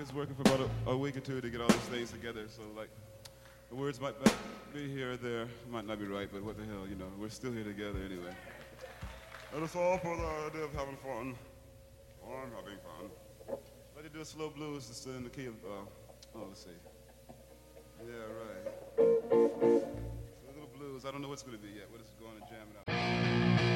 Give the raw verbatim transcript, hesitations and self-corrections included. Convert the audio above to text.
was working for about a, a week or two to get all these things together, so like the words might be here or there, might not be right, but what the hell, you know, we're still here together anyway. And it's all for the idea of having fun. Or having fun. Let me do a slow blues just in the key of, uh, oh, let's see. Yeah, right. So a little blues, I don't know what's going to be yet. We're just going to jam it out.